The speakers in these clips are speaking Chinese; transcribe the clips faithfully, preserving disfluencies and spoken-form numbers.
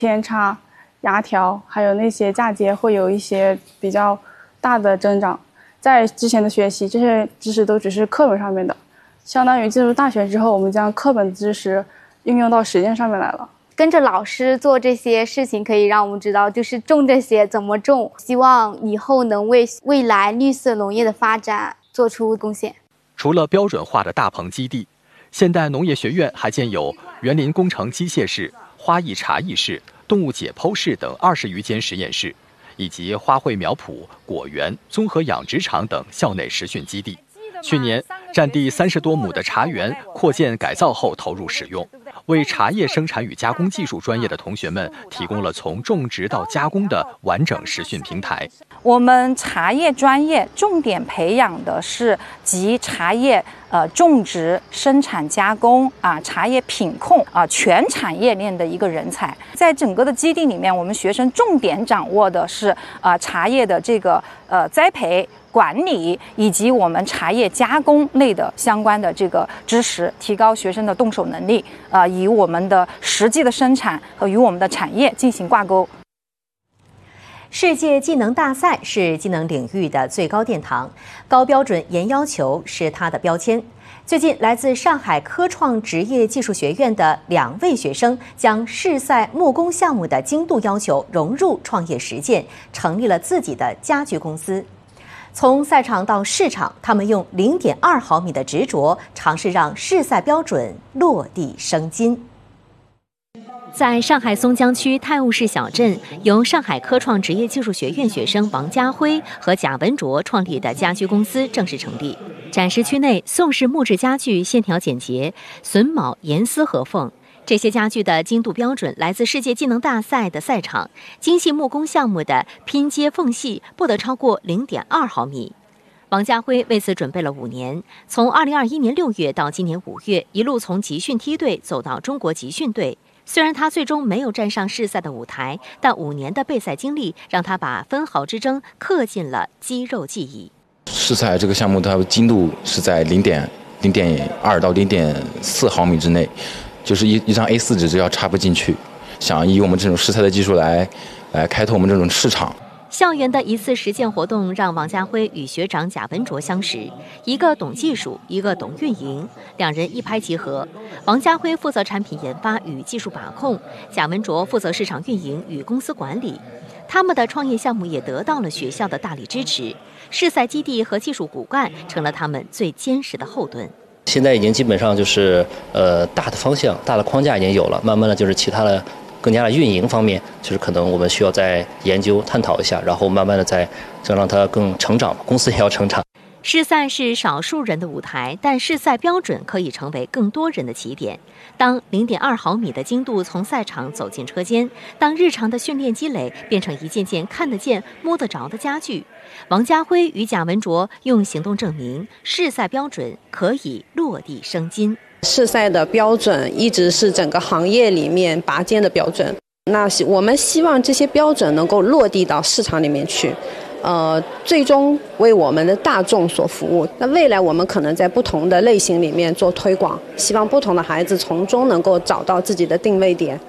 偏差、牙条还有那些嫁接会有一些比较大的增长。在之前的学习，这些知识都只是课本上面的，相当于进入大学之后，我们将课本知识应用到实践上面来了。 跟着老师做这些事情，可以让我们知道就是种这些怎么种，希望以后能为未来绿色农业的发展做出贡献。 除了标准化的大棚基地，现代农业学院还建有园林工程机械室、花艺茶艺室、动物解剖室等二十余间实验室，以及花卉苗圃、果园、综合养殖场等校内实训基地。去年，占地三十多亩的茶园扩建改造后投入使用，为茶叶生产与加工技术专业的同学们提供了从种植到加工的完整实训平台。 我们茶叶专业重点培养的是集茶叶呃种植、生产、加工啊、茶叶品控啊全产业链的一个人才。在整个的基地里面，我们学生重点掌握的是啊茶叶的这个呃栽培、管理以及我们茶叶加工类的相关的这个知识，提高学生的动手能力，呃，与我们的实际的生产和与我们的产业进行挂钩。 世界技能大赛是技能领域的最高殿堂，高标准严要求是它的标签。最近，来自上海科创职业技术学院的两位学生将市赛木工项目的精度要求融入创业实践，成立了自己的家具公司。从赛场到市场，他们用零点二毫米的执着，尝试让市赛标准落地生金。 在上海松江区泰晤士小镇，由上海科创职业技术学院学生王家辉和贾文卓创立的家居公司正式成立。展示区内，宋式木质家具线条简洁，榫卯严丝合缝。这些家具的精度标准来自世界技能大赛的赛场，精细木工项目的拼接缝隙不得超过零点二毫米。王家辉为此准备了五年，从二零二一年六月到今年五月，一路从集训梯队走到中国集训队。虽然他最终没有站上市赛的舞台，但五年的备赛经历让他把分毫之争刻进了肌肉记忆。 市赛这个项目，它的精度是在零点零点二到零点四毫米之内，就是一一张 A 四 纸只要插不进去。想以我们这种市赛的技术来来开拓我们这种市场。 校园的一次实践活动让王家辉与学长贾文卓相识，一个懂技术，一个懂运营，两人一拍即合。王家辉负责产品研发与技术把控，贾文卓负责市场运营与公司管理。他们的创业项目也得到了学校的大力支持，市赛基地和技术骨干成了他们最坚实的后盾。 现在已经基本上就是呃大的方向、大的框架已经有了，慢慢的就是其他的更加的运营方面，就是可能我们需要再研究探讨一下，然后慢慢的再想让它更成长，公司也要成长。 市赛是少数人的舞台，但市赛标准可以成为更多人的起点。当零点二毫米的精度从赛场走进车间，当日常的训练积累变成一件件看得见、摸得着的家具，王家辉与贾文卓用行动证明，市赛标准可以落地生金。 市赛的标准一直是整个行业里面拔尖的标准，那我们希望这些标准能够落地到市场里面去，呃，最终为我们的大众所服务。那未来我们可能在不同的类型里面做推广，希望不同的孩子从中能够找到自己的定位点。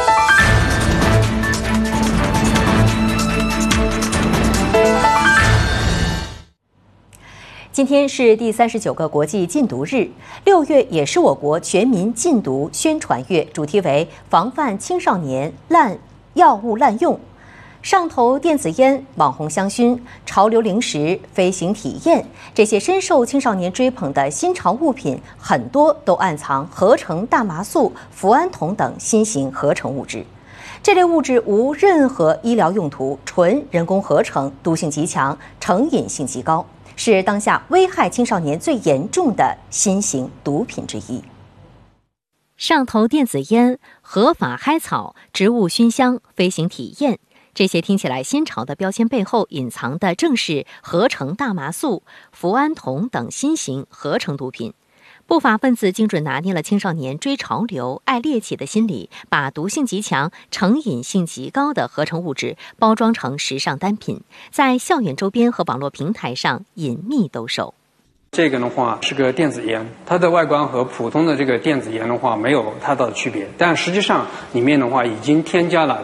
今天是第三十九个国际禁毒日，六月也是我国全民禁毒宣传月，主题为防范青少年滥药物滥用。上头电子烟、网红香薰、潮流零食、飞行体验，这些深受青少年追捧的新潮物品，很多都暗藏合成大麻素、脯胺酮等新型合成物质。这类物质无任何医疗用途，纯人工合成，毒性极强，成瘾性极高，是当下危害青少年最严重的新型毒品之一。 上头电子烟、合法嗨草、植物熏香、飞行体验，这些听起来新潮的标签背后隐藏的正是合成大麻素、脯胺酮等新型合成毒品。不法分子精准拿捏了青少年追潮流、爱猎奇的心理，把毒性极强、成瘾性极高的合成物质包装成时尚单品，在校园周边和网络平台上隐秘兜售。 这个的话是个电子烟，它的外观和普通的这个电子烟的话没有太大的区别，但实际上里面的话已经添加了